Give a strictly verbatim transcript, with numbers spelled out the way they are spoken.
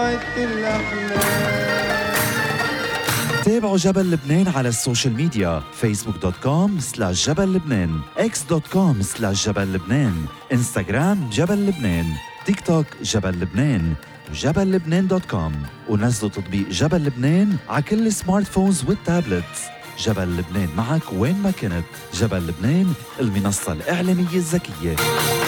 تابعوا جبل لبنان على السوشيال ميديا فيسبوك دوت كوم سلاش جبل لبنان، اكس دوت كوم سلاش جبل لبنان، انستغرام جبل لبنان، تيك توك جبل لبنان، وجبل لبنان دوت كوم. ونزلوا تطبيق جبل لبنان على كل السمارت فونز والتابلتس. جبل لبنان معك وين ما كنت. جبل لبنان، المنصة الإعلامية الذكية.